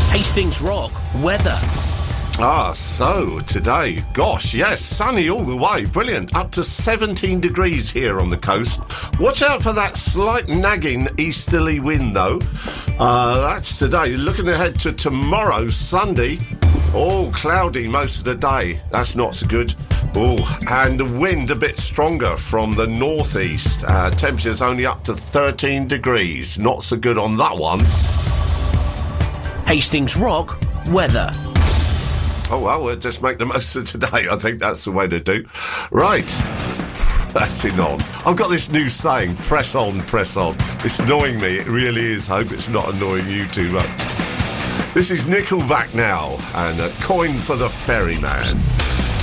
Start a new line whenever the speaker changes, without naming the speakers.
Hastings Rock weather.
So today, gosh, yes, sunny all the way, brilliant, up to 17 degrees here on the coast. Watch out for that slight nagging easterly wind, though. That's today. Looking ahead to tomorrow, Sunday, cloudy most of the day. That's not so good. And the wind a bit stronger from the northeast. Temperatures only up to 13 degrees. Not so good on that one.
Hastings Rock weather.
We'll just make the most of today. I think that's the way to do. Right. Pressing on. I've got this new saying, press on, press on. It's annoying me. It really is. Hope it's not annoying you too much. This is Nickelback now, and a coin for the ferryman.